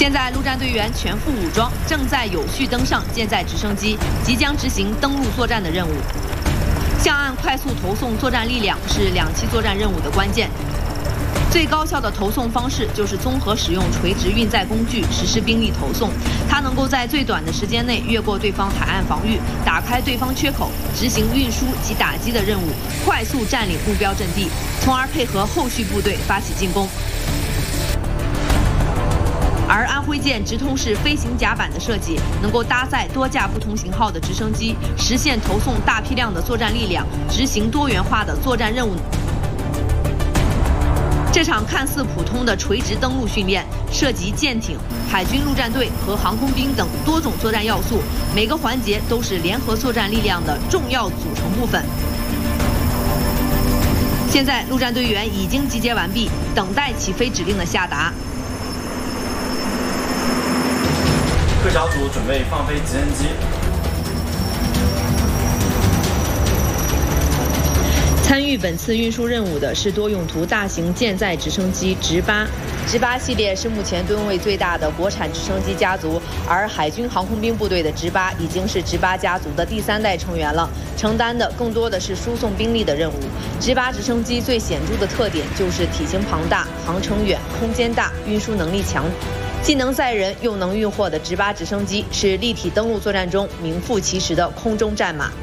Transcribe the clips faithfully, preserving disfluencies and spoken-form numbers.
现在陆战队员全副武装，正在有序登上舰载直升机，即将执行登陆作战的任务。向岸快速投送作战力量是两栖作战任务的关键。最高效的投送方式就是综合使用垂直运载工具实施兵力投送，它能够在最短的时间内越过对方海岸防御，打开对方缺口，执行运输及打击的任务，快速占领目标阵地，从而配合后续部队发起进攻。而安徽舰直通式飞行甲板的设计，能够搭载多架不同型号的直升机，实现投送大批量的作战力量，执行多元化的作战任务。这场看似普通的垂直登陆训练，涉及舰艇、海军陆战队和航空兵等多种作战要素，每个环节都是联合作战力量的重要组成部分。现在，陆战队员已经集结完毕，等待起飞指令的下达。 各小组准备放飞直升机。 参与本次运输任务的是多用途大型舰载直升机直八。直八系列是目前吨位最大的国产直升机家族，而海军航空兵部队的直八已经是直八家族的第三代成员了，承担的更多的是输送兵力的任务。直八直升机最显著的特点就是体型庞大、航程远、空间大、运输能力强。既能载人又能运货的直八直升机是立体登陆作战中名副其实的空中战马。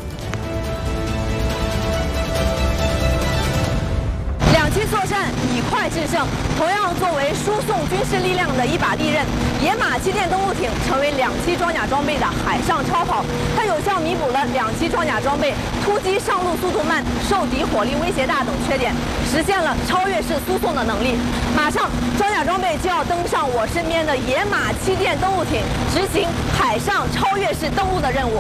两栖作战以快制胜，同样作为输送军事力量的一把利刃，野马气垫登陆艇成为两栖装甲装备的海上超跑，它有效弥补了两栖装甲装备突击上路速度慢、受敌火力威胁大等缺点，实现了超越式输送的能力。马上，装甲装备就要登上我身边的野马气垫登陆艇，执行海上超越式登陆的任务。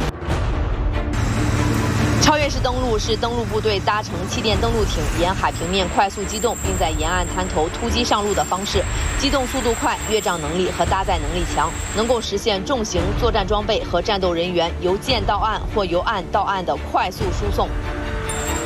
超越式登陆是登陆部队搭乘气垫登陆艇沿海平面快速机动，并在沿岸滩头突击上路的方式。机动速度快，越障能力和搭载能力强，能够实现重型作战装备和战斗人员由舰到岸或由岸到岸的快速输送。